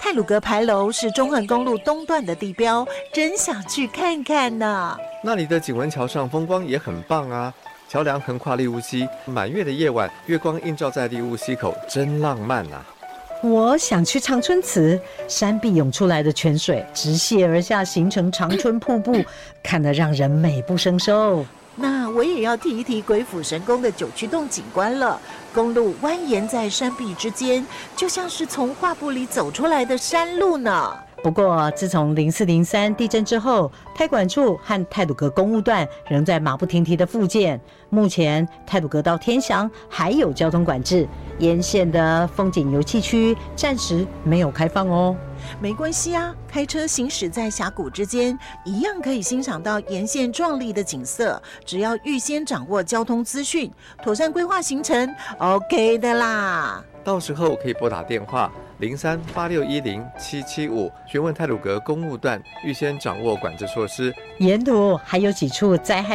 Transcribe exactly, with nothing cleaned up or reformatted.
太鲁阁牌楼是中横公路东段的地标，真想去看看呢。 那里的景文桥上风光也很棒啊，桥梁横跨利乌溪，满月的夜晚，月光映照在利乌溪口，真浪漫啊。 我想去长春祠，山壁涌出来的泉水直泻而下，形成长春瀑布，看得让人美不胜收。 那我也要提一提鬼斧神工的九曲洞景观了。公路蜿蜒在山壁之间，就像是从画布里走出来的山路呢。 不过，自从零四零三地震之后，太管处和太鲁阁公务段仍在马不停蹄的复建。目前，太鲁阁到天祥还有交通管制，沿线的风景游憩区暂时没有开放哦。 没关系啊，开车行驶在峡谷之间，一样可以欣赏到沿线壮丽的景色。只要预先掌握交通资讯，妥善规划行程 ，OK 的啦。 到时候可以拨打电话零三八六一零七七五，询问太鲁阁公务段，预先掌握管制措施。 沿途还有几处灾害